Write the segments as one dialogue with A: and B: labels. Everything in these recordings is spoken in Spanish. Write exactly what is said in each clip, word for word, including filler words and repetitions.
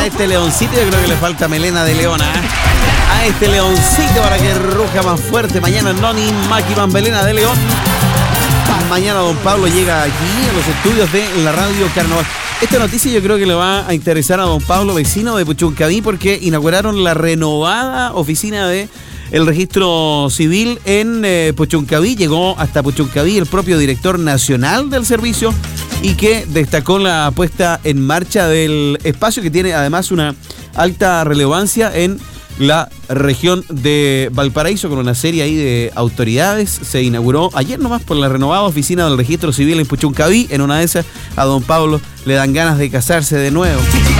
A: a este leoncito yo creo que le falta melena de leona. ¿eh? A este leoncito para que ruja más fuerte. Mañana Noni Maquiman melena de león. Mañana don Pablo llega aquí a los estudios de la Radio Carnaval. Esta noticia yo creo que le va a interesar a don Pablo, vecino de Puchuncaví, porque inauguraron la renovada oficina de el registro civil en eh, Puchuncaví. Llegó hasta Puchuncaví el propio director nacional del servicio y que destacó la puesta en marcha del espacio, que tiene además una alta relevancia en la región de Valparaíso, con una serie ahí de autoridades. Se inauguró ayer nomás por la renovada oficina del registro civil en Puchuncaví. En una de esas a don Pablo le dan ganas de casarse de nuevo.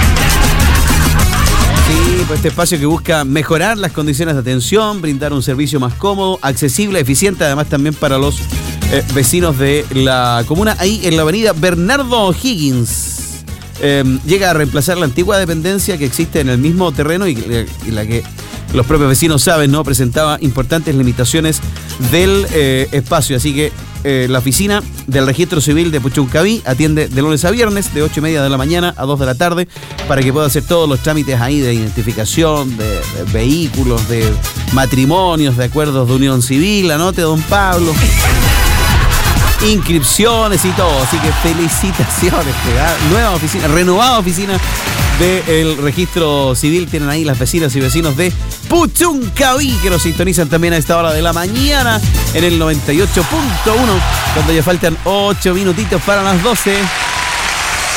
A: Sí, pues este espacio que busca mejorar las condiciones de atención, brindar un servicio más cómodo, accesible, eficiente, además también para los eh, vecinos de la comuna, ahí en la avenida Bernardo O'Higgins. Eh, llega a reemplazar la antigua dependencia que existe en el mismo terreno y, y la que los propios vecinos saben, ¿no? Presentaba importantes limitaciones del eh, espacio. Así que eh, la oficina del registro civil de Puchuncaví atiende de lunes a viernes, de ocho y media de la mañana a dos de la tarde, para que pueda hacer todos los trámites ahí de identificación, de, de vehículos, de matrimonios, de acuerdos de unión civil. Anote, don Pablo. Inscripciones y todo, así que felicitaciones. ¿eh? Nueva oficina, renovada oficina del registro civil. Tienen ahí las vecinas y vecinos de Puchuncaví que nos sintonizan también a esta hora de la mañana en el noventa y ocho punto uno, cuando ya faltan ocho minutitos para las doce.